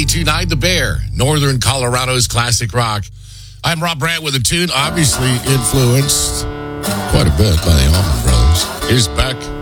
92.9 The Bear, Northern Colorado's classic rock. I'm Rob Brandt with a tune obviously influenced quite a bit by the Allman Brothers. Here's Beck.